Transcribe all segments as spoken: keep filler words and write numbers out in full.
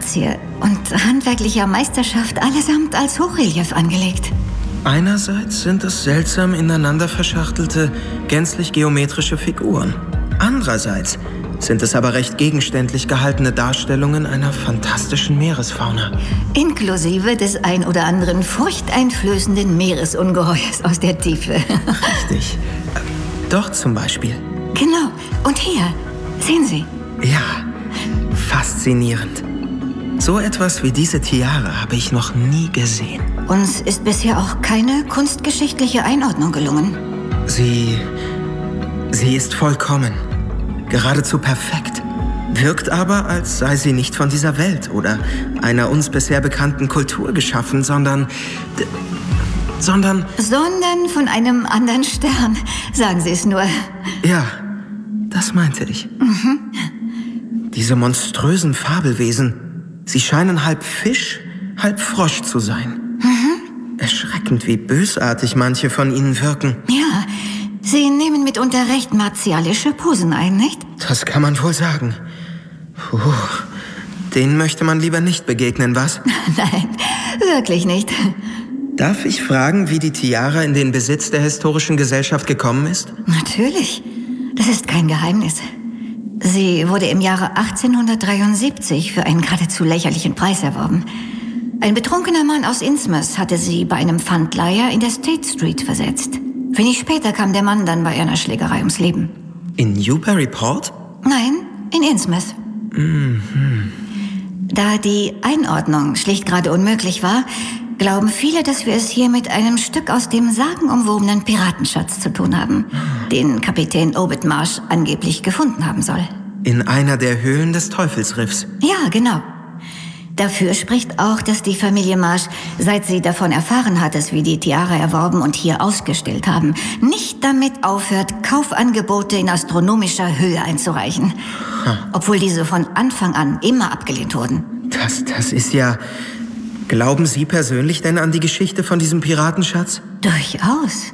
Grazie und handwerklicher Meisterschaft allesamt als Hochrelief angelegt. Einerseits sind es seltsam ineinander verschachtelte, gänzlich geometrische Figuren. Andererseits sind es aber recht gegenständlich gehaltene Darstellungen einer fantastischen Meeresfauna. Inklusive des ein oder anderen furchteinflößenden Meeresungeheuers aus der Tiefe. Richtig. Dort zum Beispiel. Genau. Und hier, sehen Sie. Ja, faszinierend. So etwas wie diese Tiara habe ich noch nie gesehen. Uns ist bisher auch keine kunstgeschichtliche Einordnung gelungen. Sie... sie ist vollkommen. Geradezu perfekt. Wirkt aber, als sei sie nicht von dieser Welt oder einer uns bisher bekannten Kultur geschaffen, sondern... sondern... Sondern von einem anderen Stern, sagen Sie es nur. Ja, das meinte ich. Mhm. Diese monströsen Fabelwesen, sie scheinen halb Fisch, halb Frosch zu sein. Mhm. Erschreckend, wie bösartig manche von ihnen wirken. Ja, Sie nehmen mitunter recht martialische Posen ein, nicht? Das kann man wohl sagen. Puh, denen möchte man lieber nicht begegnen, was? Nein, wirklich nicht. Darf ich fragen, wie die Tiara in den Besitz der historischen Gesellschaft gekommen ist? Natürlich. Das ist kein Geheimnis. Sie wurde im Jahre achtzehnhundertdreiundsiebzig für einen geradezu lächerlichen Preis erworben. Ein betrunkener Mann aus Innsmouth hatte sie bei einem Pfandleiher in der State Street versetzt. Wenig später kam der Mann dann bei einer Schlägerei ums Leben. In Newburyport? Nein, in Innsmouth. Mhm. Da die Einordnung schlicht gerade unmöglich war, glauben viele, dass wir es hier mit einem Stück aus dem sagenumwobenen Piratenschatz zu tun haben, den Kapitän Obed Marsh angeblich gefunden haben soll. In einer der Höhlen des Teufelsriffs? Ja, genau. Dafür spricht auch, dass die Familie Marsh, seit sie davon erfahren hat, dass wir die Tiara erworben und hier ausgestellt haben, nicht damit aufhört, Kaufangebote in astronomischer Höhe einzureichen. Hm. Obwohl diese von Anfang an immer abgelehnt wurden. Das, das ist ja... Glauben Sie persönlich denn an die Geschichte von diesem Piratenschatz? Durchaus.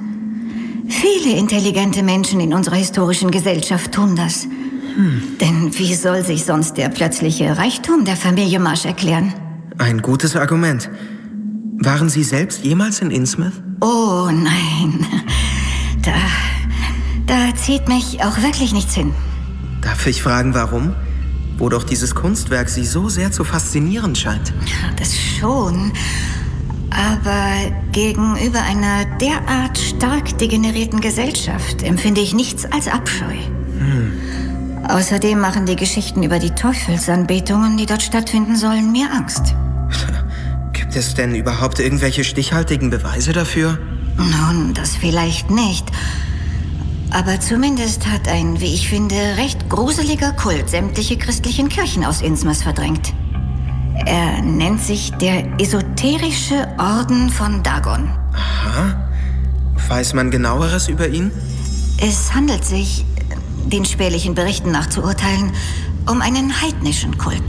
Viele intelligente Menschen in unserer historischen Gesellschaft tun das. Hm. Denn wie soll sich sonst der plötzliche Reichtum der Familie Marsh erklären? Ein gutes Argument. Waren Sie selbst jemals in Innsmouth? Oh nein. Da, da zieht mich auch wirklich nichts hin. Darf ich fragen, warum? Wo doch dieses Kunstwerk Sie so sehr zu faszinieren scheint. Ja, das schon. Aber gegenüber einer derart stark degenerierten Gesellschaft empfinde ich nichts als Abscheu. Hm. Außerdem machen die Geschichten über die Teufelsanbetungen, die dort stattfinden sollen, mir Angst. Gibt es denn überhaupt irgendwelche stichhaltigen Beweise dafür? Nun, das vielleicht nicht. Aber zumindest hat ein, wie ich finde, recht gruseliger Kult sämtliche christlichen Kirchen aus Innsmouth verdrängt. Er nennt sich der Esoterische Orden von Dagon. Aha. Weiß man Genaueres über ihn? Es handelt sich, den spärlichen Berichten nach zu urteilen, um einen heidnischen Kult.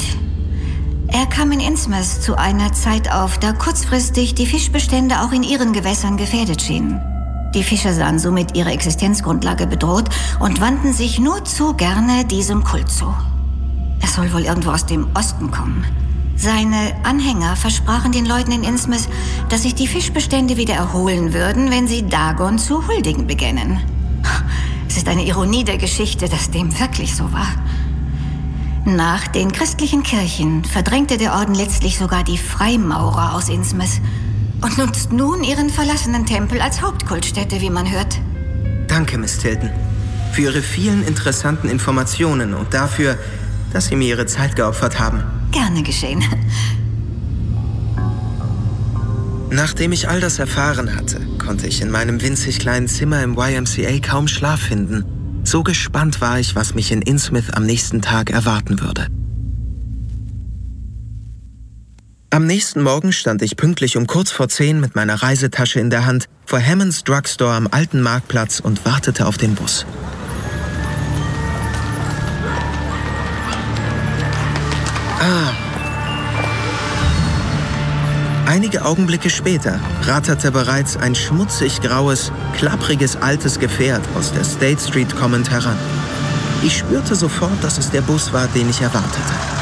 Er kam in Innsmouth zu einer Zeit auf, da kurzfristig die Fischbestände auch in ihren Gewässern gefährdet schienen. Die Fischer sahen somit ihre Existenzgrundlage bedroht und wandten sich nur zu gerne diesem Kult zu. Er soll wohl irgendwo aus dem Osten kommen. Seine Anhänger versprachen den Leuten in Innsmouth, dass sich die Fischbestände wieder erholen würden, wenn sie Dagon zu huldigen beginnen. Es ist eine Ironie der Geschichte, dass dem wirklich so war. Nach den christlichen Kirchen verdrängte der Orden letztlich sogar die Freimaurer aus Innsmouth und nutzt nun ihren verlassenen Tempel als Hauptkultstätte, wie man hört. Danke, Miss Tilton, für Ihre vielen interessanten Informationen und dafür, dass Sie mir Ihre Zeit geopfert haben. Gerne geschehen. Nachdem ich all das erfahren hatte, konnte ich in meinem winzig kleinen Zimmer im Y M C A kaum Schlaf finden. So gespannt war ich, was mich in Innsmouth am nächsten Tag erwarten würde. Am nächsten Morgen stand ich pünktlich um kurz vor zehn mit meiner Reisetasche in der Hand vor Hammond's Drugstore am alten Marktplatz und wartete auf den Bus. Ah. Einige Augenblicke später ratterte bereits ein schmutzig graues, klappriges altes Gefährt aus der State Street kommend heran. Ich spürte sofort, dass es der Bus war, den ich erwartete.